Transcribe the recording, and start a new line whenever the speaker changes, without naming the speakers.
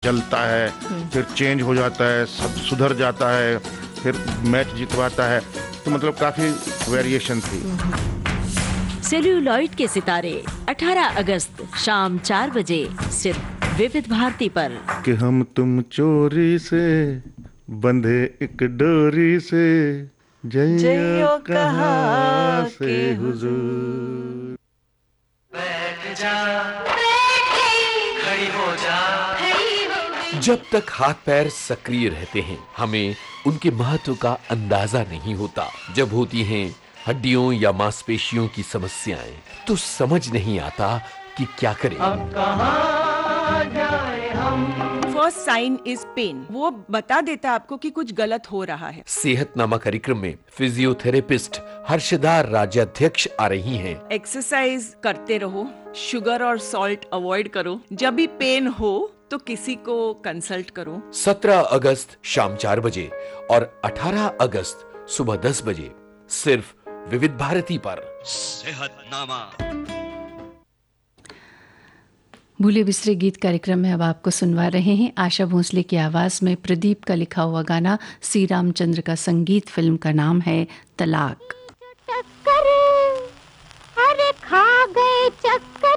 चलता है, फिर चेंज हो जाता है, सब सुधर जाता है, फिर मैच जितवाता है। तो मतलब काफ़ी वेरिएशन थी।
सेल्यूलॉइड के सितारे 18 अगस्त शाम 4 बजे सिर्फ विविध भारती पर।
कि हम तुम चोरी से बंधे एक डोरी से, जइयो कहाँ से हुजूर।
बैठ जा, खड़ी हो जा। जब तक हाथ पैर सक्रिय रहते हैं हमें उनके महत्व का अंदाजा नहीं होता। जब होती हैं हड्डियों या मांसपेशियों की समस्याएं तो समझ नहीं आता कि क्या करें। अब कहाँ जाए हम।
फर्स्ट साइन इज पेन, वो बता देता आपको कि कुछ गलत हो रहा है।
सेहतनामा कार्यक्रम में फिजियोथेरेपिस्ट हर्षदा राज्याध्यक्ष आ रही हैं।
एक्सरसाइज करते रहो, शुगर और सॉल्ट अवॉइड करो, जब भी पेन हो तो किसी को कंसल्ट करो।
17 अगस्त शाम 4 बजे और 18 अगस्त सुबह 10 बजे सिर्फ विविध भारती पर
सेहतनामा।
भूले बिसरे गीत कार्यक्रम में अब आपको सुनवा रहे हैं आशा भोसले की आवाज में प्रदीप का लिखा हुआ गाना, सी रामचंद्र का संगीत, फिल्म का नाम है तलाक।
अरे खा गए चक्कर